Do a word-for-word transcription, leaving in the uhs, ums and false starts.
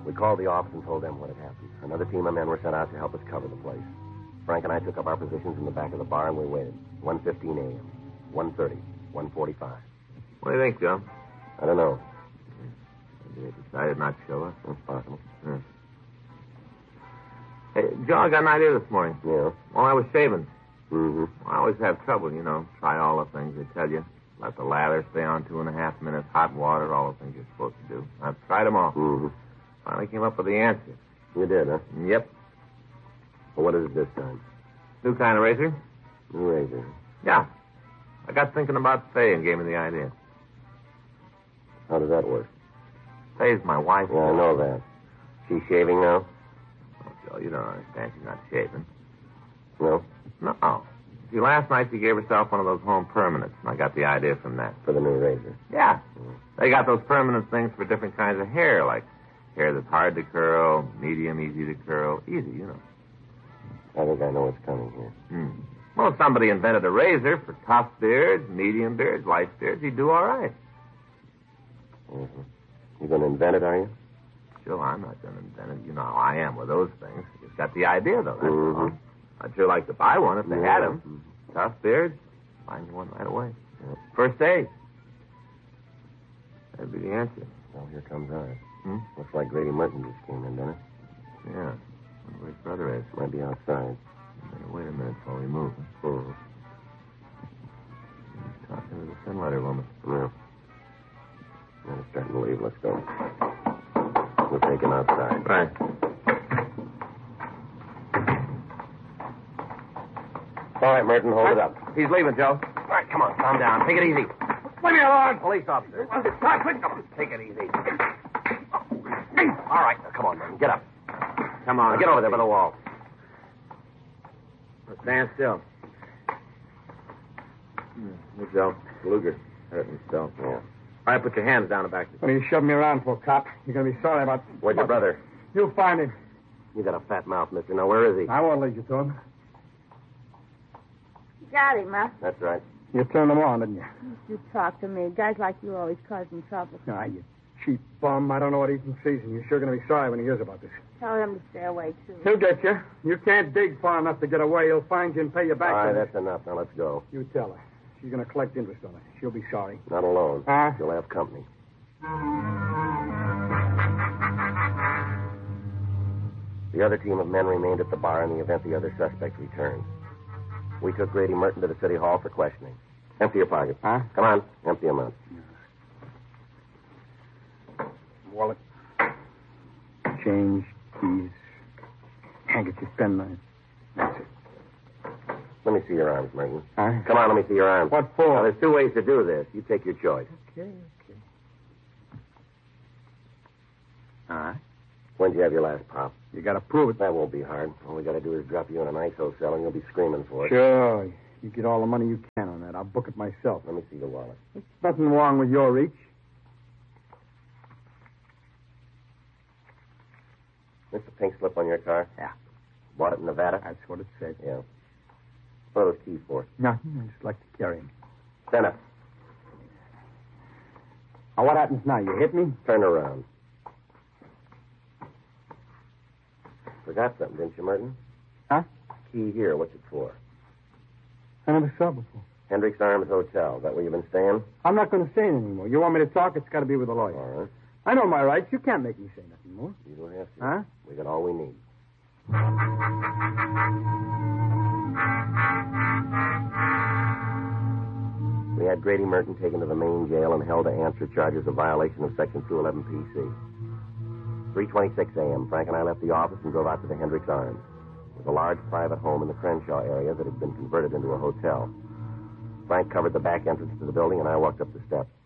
We called the office and told them what had happened. Another team of men were sent out to help us cover the place. Frank and I took up our positions in the back of the bar, and we waited. one fifteen a.m., one thirty, one forty-five. What do you think, Joe? I don't know. Maybe they decided not to show us. That's possible. Yeah. Hey, Joe, I got an idea this morning. Yeah? While I was shaving. Mm-hmm. I always have trouble, you know. Try all the things they tell you. Let the lather stay on two and a half minutes, hot water, all the things you're supposed to do. I've tried them all. Mm-hmm. Finally came up with the answer. You did, huh? Yep. Well, what is it this time? New kind of razor? New razor. Yeah. I got thinking about Faye and gave me the idea. How does that work? Faye's my wife. Yeah, I know that. She's shaving now? Oh, Joe, you don't understand. She's not shaving. No? No. See, last night she gave herself one of those home permanents, and I got the idea from that. For the new razor? Yeah. Mm. They got those permanent things for different kinds of hair, like hair that's hard to curl, medium, easy to curl. Easy, you know. I think I know what's coming here. Hmm. Well, if somebody invented a razor for tough beards, medium beards, light beards, he'd do all right. Mm-hmm. You going to invent it, are you? Sure, I'm not going to invent it. You know how I am with those things. Just got the idea, though. That's mm-hmm. all. I'd sure like to buy one if they yeah. had them. Mm-hmm. Tough beards, find you one right away. Yep. First aid. That'd be the answer. Well, here comes ours. Hmm? Looks like Grady Merton just came in, doesn't it? Yeah. Wonder where his brother is. Might be outside. Better wait a minute before we move. Mm-hmm. He's talking to the thin letter woman. Yeah. Now it's starting to leave. Let's go. We'll take him outside. Right. All right, Merton, hold it up. He's leaving, Joe. All right, come on, calm down. Take it easy. Leave me alone. Police officer. Stop, quick. Take it easy. All right, now, come on, Merton. Get up. Come on. Now, get over there by the wall. Stand still. Hey, Joe. Luger. Hurt himself. Yeah. All right, put your hands down the back. What are you shoving me around for, cop? You're going to be sorry about... Where's your brother? You'll find him. You got a fat mouth, mister. Now, where is he? I won't lead you to him. Got him, huh? That's right. You turned him on, didn't you? You talk to me. Guys like you always causing trouble. Ah, you cheap bum. I don't know what he can sees, and you're sure going to be sorry when he hears about this. Tell him to stay away, too. He'll get you. You can't dig far enough to get away. He'll find you and pay you back. All right, for that's enough. Now, let's go. You tell her. She's going to collect interest on it. She'll be sorry. Not alone. Huh? She'll have company. The other team of men remained at the bar in the event the other suspect returned. We took Grady Merton to the city hall for questioning. Empty your pockets. Huh? Come on, empty them out. Wallet. Change, keys, handkerchief, penknife. That's it. Let me see your arms, Merton. Huh? Come on, let me see your arms. What for? Now, there's two ways to do this. You take your choice. Okay, okay. All right. When'd you have your last pop? You got to prove it. That won't be hard. All we got to do is drop you in an I S O cell, and you'll be screaming for it. Sure. You get all the money you can on that. I'll book it myself. Let me see the wallet. There's nothing wrong with your reach. This the pink slip on your car? Yeah. Bought it in Nevada? That's what it said. Yeah. What are those keys for? Nothing. I just like to carry them. Stand up. Now, what happens now? You hit me? Turn around. Forgot something, didn't you, Merton? Huh? Key here. What's it for? I never saw before. Hendricks Arms Hotel. Is that where you've been staying? I'm not going to say anything more. You want me to talk? It's got to be with a lawyer. All right. I know my rights. You can't make me say nothing more. You don't have to. Huh? We got all we need. We had Grady Merton taken to the main jail and held to answer charges of violation of Section two eleven P C. three twenty-six a.m., Frank and I left the office and drove out to the Hendricks Arms. It was a large private home in the Crenshaw area that had been converted into a hotel. Frank covered the back entrance to the building, and I walked up the steps.